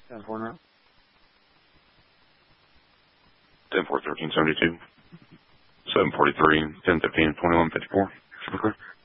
10-4 now. 10-4, 1372. 743, 1015, 2154. Super clear.